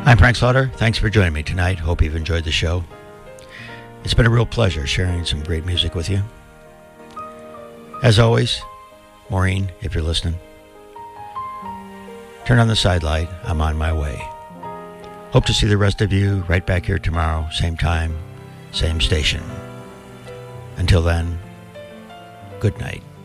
I'm Frank Slaughter. Thanks for joining me tonight. Hope you've enjoyed the show. It's been a real pleasure sharing some great music with you. As always, Maureen, if you're listening, turn on the side light. I'm on my way. Hope to see the rest of you right back here tomorrow, same time, same station. Until then, good night.